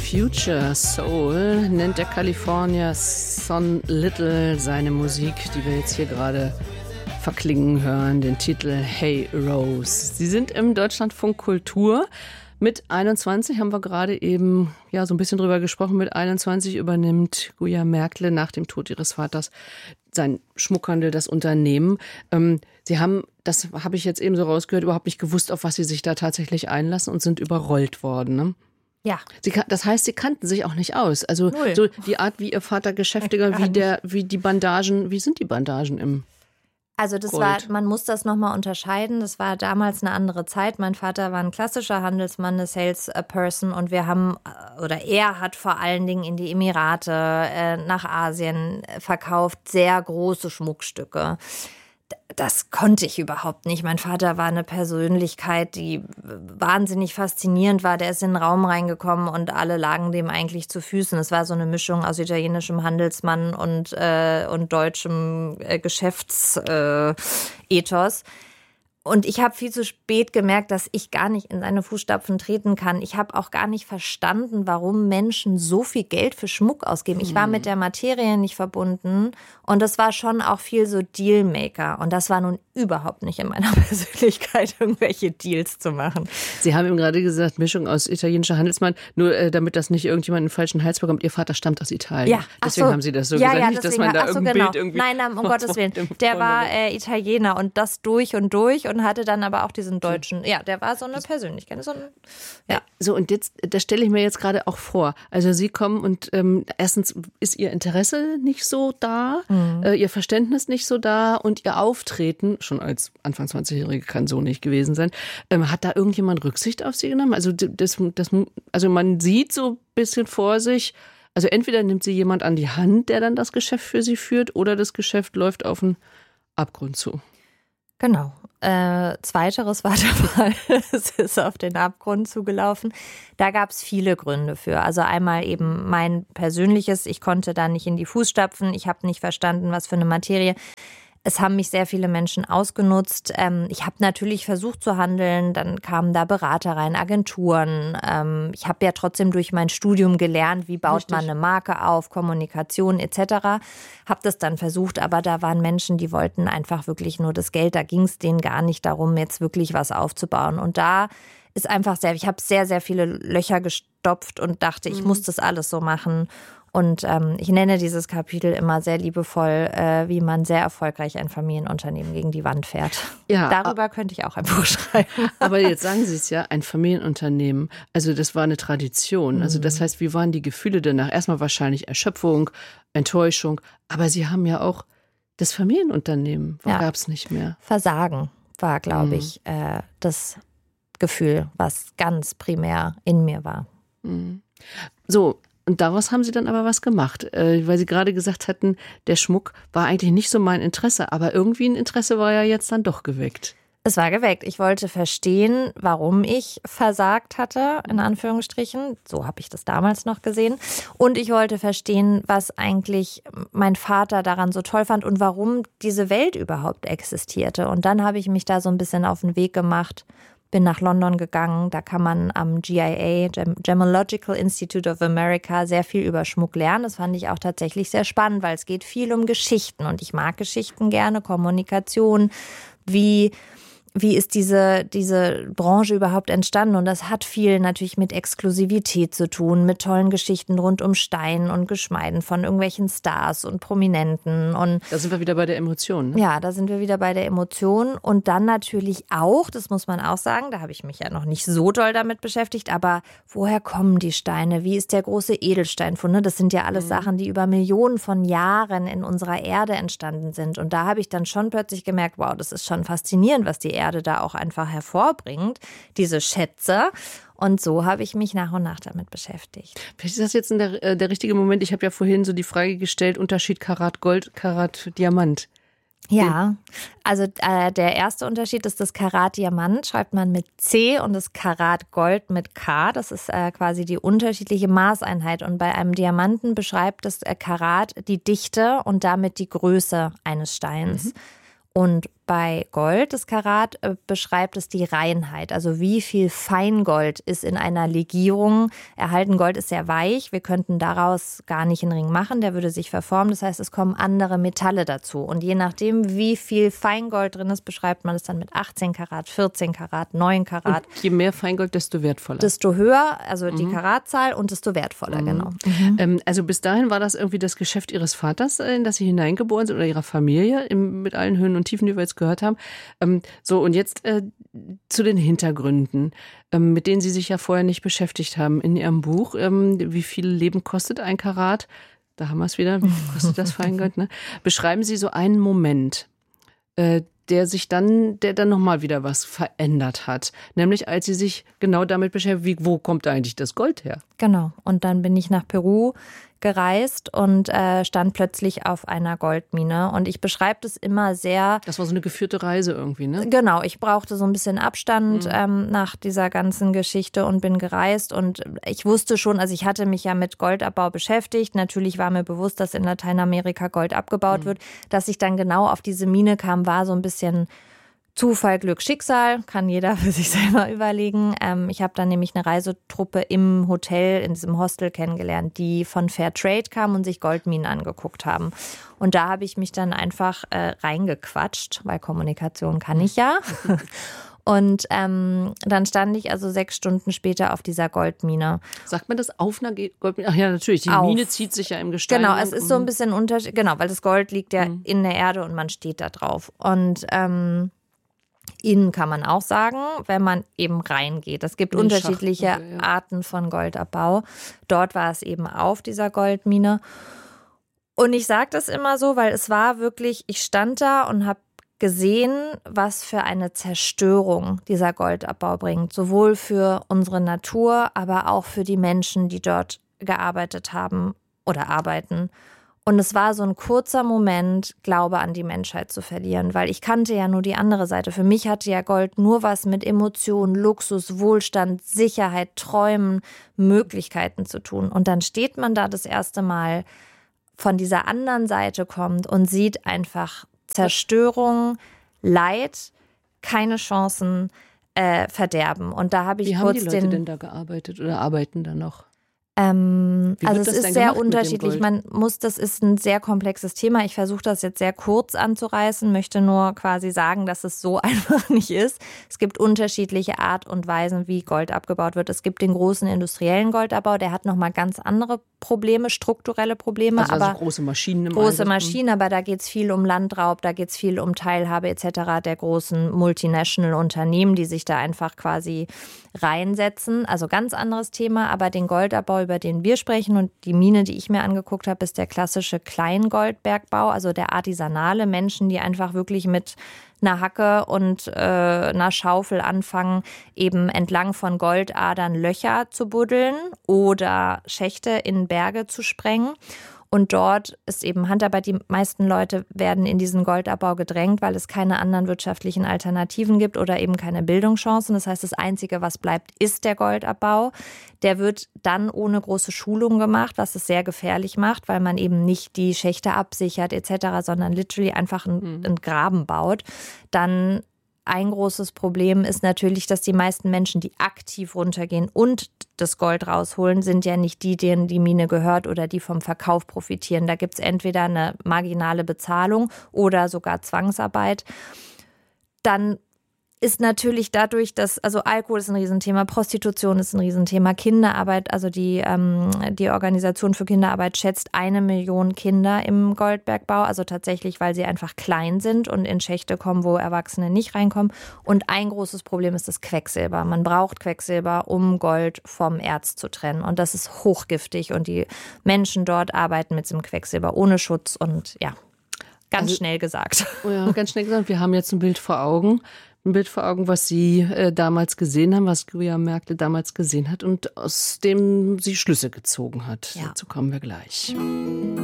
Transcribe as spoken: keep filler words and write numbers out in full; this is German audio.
Future Soul nennt der Kalifornier Son Little seine Musik, die wir jetzt hier gerade verklingen hören, den Titel Hey Rose. Sie sind im Deutschlandfunk Kultur. Mit einundzwanzig haben wir gerade eben ja so ein bisschen drüber gesprochen. Mit einundzwanzig übernimmt Guja Merkle nach dem Tod ihres Vaters sein Schmuckhandel, das Unternehmen. Ähm, Sie haben, das habe ich jetzt eben so rausgehört, überhaupt nicht gewusst, auf was Sie sich da tatsächlich einlassen und sind überrollt worden, ne? Ja. Sie, das heißt, Sie kannten sich auch nicht aus. Also so die Art, wie Ihr Vater Geschäftiger, wie der, wie die Bandagen, wie sind die Bandagen im Also das Gold. war, man muss das nochmal unterscheiden. Das war damals eine andere Zeit. Mein Vater war ein klassischer Handelsmann, eine Salesperson, und wir haben, oder er hat vor allen Dingen in die Emirate, äh, nach Asien verkauft, sehr große Schmuckstücke. Das konnte ich überhaupt nicht. Mein Vater war eine Persönlichkeit, die wahnsinnig faszinierend war. Der ist in den Raum reingekommen und alle lagen dem eigentlich zu Füßen. Es war so eine Mischung aus italienischem Handelsmann und, äh, und deutschem äh, Geschäftsethos. Und ich habe viel zu spät gemerkt, dass ich gar nicht in seine Fußstapfen treten kann. Ich habe auch gar nicht verstanden, warum Menschen so viel Geld für Schmuck ausgeben. Ich war mit der Materie nicht verbunden und das war schon auch viel so Dealmaker. Und das war nun überhaupt nicht in meiner Persönlichkeit, irgendwelche Deals zu machen. Sie haben eben gerade gesagt, Mischung aus italienischer Handelsmann, nur äh, damit das nicht irgendjemand einen falschen Hals bekommt. Ihr Vater stammt aus Italien. Ja, deswegen so. haben Sie das so ja, gesagt, ja, nicht, dass man da ach so, irgendein genau. Bild irgendwie... Nein, nein, um Gottes Willen. Der war äh, Italiener und das durch und durch und hatte dann aber auch diesen deutschen, ja, der war so eine Persönlichkeit. So, ein, ja. so und jetzt, das stelle ich mir jetzt gerade auch vor. Also Sie kommen und ähm, erstens ist Ihr Interesse nicht so da, mhm. äh, Ihr Verständnis nicht so da und Ihr Auftreten, schon als Anfang zwanzigjährige kann so nicht gewesen sein, ähm, hat da irgendjemand Rücksicht auf Sie genommen? Also, das, das, also man sieht so ein bisschen vor sich, also entweder nimmt Sie jemand an die Hand, der dann das Geschäft für Sie führt, oder das Geschäft läuft auf einen Abgrund zu. Genau. Äh, zweiteres war der Fall. Es ist auf den Abgrund zugelaufen. Da gab es viele Gründe für. Also einmal eben mein persönliches, ich konnte da nicht in die Fußstapfen, ich habe nicht verstanden, was für eine Materie. Es haben mich sehr viele Menschen ausgenutzt. Ähm, ich habe natürlich versucht zu handeln, dann kamen da Berater rein, Agenturen. Ähm, ich habe ja trotzdem durch mein Studium gelernt, wie baut Richtig. man eine Marke auf, Kommunikation et cetera. Habe das dann versucht, aber da waren Menschen, die wollten einfach wirklich nur das Geld. Da ging es denen gar nicht darum, jetzt wirklich was aufzubauen. Und da ist einfach sehr, ich habe sehr, sehr viele Löcher gestopft und dachte, ich mhm. muss das alles so machen. Und ähm, ich nenne dieses Kapitel immer sehr liebevoll, äh, wie man sehr erfolgreich ein Familienunternehmen gegen die Wand fährt. Ja, darüber könnte ich auch ein Buch schreiben. Aber jetzt sagen Sie es ja, ein Familienunternehmen, also das war eine Tradition. Also das heißt, wie waren die Gefühle danach? Erstmal wahrscheinlich Erschöpfung, Enttäuschung, aber Sie haben ja auch das Familienunternehmen, ja. gab es nicht mehr. Versagen war, glaube mhm. ich, äh, das Gefühl, was ganz primär in mir war. Mhm. So, und daraus haben Sie dann aber was gemacht, äh, weil Sie gerade gesagt hatten, der Schmuck war eigentlich nicht so mein Interesse, aber irgendwie ein Interesse war ja jetzt dann doch geweckt. Es war geweckt. Ich wollte verstehen, warum ich versagt hatte, in Anführungsstrichen. So habe ich das damals noch gesehen. Und ich wollte verstehen, was eigentlich mein Vater daran so toll fand und warum diese Welt überhaupt existierte. Und dann habe ich mich da so ein bisschen auf den Weg gemacht, bin nach London gegangen, da kann man am G I A, Gemological Institute of America, sehr viel über Schmuck lernen. Das fand ich auch tatsächlich sehr spannend, weil es geht viel um Geschichten und ich mag Geschichten gerne, Kommunikation, wie... Wie ist diese, diese Branche überhaupt entstanden? Und das hat viel natürlich mit Exklusivität zu tun, mit tollen Geschichten rund um Stein und Geschmeiden von irgendwelchen Stars und Prominenten. Und da sind wir wieder bei der Emotion. Ne? Ja, da sind wir wieder bei der Emotion. Und dann natürlich auch, das muss man auch sagen, da habe ich mich ja noch nicht so doll damit beschäftigt, aber woher kommen die Steine? Wie ist der große Edelsteinfund? Das sind ja alles mhm. Sachen, die über Millionen von Jahren in unserer Erde entstanden sind. Und da habe ich dann schon plötzlich gemerkt, wow, das ist schon faszinierend, was die Erde da auch einfach hervorbringt, diese Schätze. Und so habe ich mich nach und nach damit beschäftigt. Vielleicht ist das jetzt der, äh, der richtige Moment. Ich habe ja vorhin so die Frage gestellt, Unterschied Karat Gold, Karat Diamant. Ja, also äh, der erste Unterschied ist das Karat Diamant, schreibt man mit C, und das Karat Gold mit K. Das ist äh, quasi die unterschiedliche Maßeinheit. Und bei einem Diamanten beschreibt das äh, Karat die Dichte und damit die Größe eines Steins. Mhm. Und bei Gold, das Karat, äh, beschreibt es die Reinheit. Also wie viel Feingold ist in einer Legierung erhalten. Gold ist sehr weich. Wir könnten daraus gar nicht einen Ring machen. Der würde sich verformen. Das heißt, es kommen andere Metalle dazu. Und je nachdem, wie viel Feingold drin ist, beschreibt man es dann mit achtzehn Karat, vierzehn Karat, neun Karat. Und je mehr Feingold, desto wertvoller. Desto höher, also die mhm. Karatzahl und desto wertvoller, mhm. genau. Mhm. Ähm, also bis dahin war das irgendwie das Geschäft Ihres Vaters, in das Sie hineingeboren sind, oder Ihrer Familie, im, mit allen Höhen und Tiefen, die wir jetzt gehört haben. Ähm, so, und jetzt äh, zu den Hintergründen, ähm, mit denen Sie sich ja vorher nicht beschäftigt haben. In Ihrem Buch, ähm, wie viel Leben kostet ein Karat? Da haben wir es wieder. Wie viel kostet das Feingold? Ne? Beschreiben Sie so einen Moment, äh, der sich dann, der dann nochmal wieder was verändert hat. Nämlich als Sie sich genau damit beschäftigen, wie, wo kommt eigentlich das Gold her? Genau. Und dann bin ich nach Peru gereist und äh, stand plötzlich auf einer Goldmine. Und ich beschreibe das immer sehr... Das war so eine geführte Reise irgendwie, ne? Genau, ich brauchte so ein bisschen Abstand mhm. ähm, nach dieser ganzen Geschichte und bin gereist. Und ich wusste schon, also ich hatte mich ja mit Goldabbau beschäftigt. Natürlich war mir bewusst, dass in Lateinamerika Gold abgebaut mhm. wird. Dass ich dann genau auf diese Mine kam, war so ein bisschen... Zufall, Glück, Schicksal, kann jeder für sich selber überlegen. Ähm, ich habe dann nämlich eine Reisetruppe im Hotel, in diesem Hostel kennengelernt, die von Fairtrade kam und sich Goldminen angeguckt haben. Und da habe ich mich dann einfach äh, reingequatscht, weil Kommunikation kann ich ja. Und ähm, dann stand ich also sechs Stunden später auf dieser Goldmine. Sagt man das auf einer Goldmine? Ach ja, natürlich. Die auf. Mine zieht sich ja im Gestein. Genau, es ist so ein bisschen Unterschied. Genau, weil das Gold liegt ja mhm. in der Erde und man steht da drauf. Und ähm, innen kann man auch sagen, wenn man eben reingeht. Es gibt unterschiedliche okay, ja. Arten von Goldabbau. Dort war es eben auf dieser Goldmine. Und ich sage das immer so, weil es war wirklich, ich stand da und habe gesehen, was für eine Zerstörung dieser Goldabbau bringt. Sowohl für unsere Natur, aber auch für die Menschen, die dort gearbeitet haben oder arbeiten. Und es war so ein kurzer Moment, Glaube an die Menschheit zu verlieren, weil ich kannte ja nur die andere Seite. Für mich hatte ja Gold nur was mit Emotionen, Luxus, Wohlstand, Sicherheit, Träumen, Möglichkeiten zu tun. Und dann steht man da das erste Mal, von dieser anderen Seite kommt und sieht einfach Zerstörung, Leid, keine Chancen, äh, Verderben. Und da habe ich Wie kurz haben die Leute den, denn da gearbeitet oder arbeiten da noch? Ähm, also es ist sehr unterschiedlich. Man muss, das ist ein sehr komplexes Thema. Ich versuche das jetzt sehr kurz anzureißen, möchte nur quasi sagen, dass es so einfach nicht ist. Es gibt unterschiedliche Art und Weisen, wie Gold abgebaut wird. Es gibt den großen industriellen Goldabbau, der hat nochmal ganz andere Probleme, strukturelle Probleme. Also, aber also große Maschinen im Große Einsatz. Maschinen, aber da geht es viel um Landraub, da geht es viel um Teilhabe et cetera der großen Multinational-Unternehmen, die sich da einfach quasi reinsetzen. Also ganz anderes Thema, aber den Goldabbau, über den wir sprechen und die Mine, die ich mir angeguckt habe, ist der klassische Kleingoldbergbau, also der artisanale. Menschen, die einfach wirklich mit einer Hacke und äh, einer Schaufel anfangen, eben entlang von Goldadern Löcher zu buddeln oder Schächte in Berge zu sprengen. Und dort ist eben Handarbeit. Die meisten Leute werden in diesen Goldabbau gedrängt, weil es keine anderen wirtschaftlichen Alternativen gibt oder eben keine Bildungschancen. Das heißt, das Einzige, was bleibt, ist der Goldabbau. Der wird dann ohne große Schulung gemacht, was es sehr gefährlich macht, weil man eben nicht die Schächte absichert et cetera, sondern literally einfach einen, einen Graben baut. Dann ein großes Problem ist natürlich, dass die meisten Menschen, die aktiv runtergehen und das Gold rausholen, sind ja nicht die, denen die Mine gehört oder die vom Verkauf profitieren. Da gibt es entweder eine marginale Bezahlung oder sogar Zwangsarbeit. Dann ist natürlich dadurch, dass, also Alkohol ist ein Riesenthema, Prostitution ist ein Riesenthema, Kinderarbeit, also die, ähm, die Organisation für Kinderarbeit schätzt eine Million Kinder im Goldbergbau, also tatsächlich, weil sie einfach klein sind und in Schächte kommen, wo Erwachsene nicht reinkommen. Und ein großes Problem ist das Quecksilber. Man braucht Quecksilber, um Gold vom Erz zu trennen. Und das ist hochgiftig und die Menschen dort arbeiten mit diesem Quecksilber ohne Schutz und ja, ganz also, schnell gesagt. Oh ja, ganz schnell gesagt. Wir haben jetzt ein Bild vor Augen. Ein Bild vor Augen, was Sie äh, damals gesehen haben, was Guillaume Merkle damals gesehen hat und aus dem sie Schlüsse gezogen hat. Ja. Dazu kommen wir gleich.